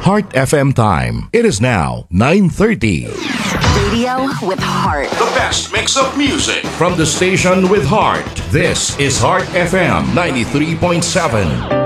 Heart FM time. It is now 9:30. Radio with heart. The best mix of music. From the station with heart. This is Heart FM 93.7.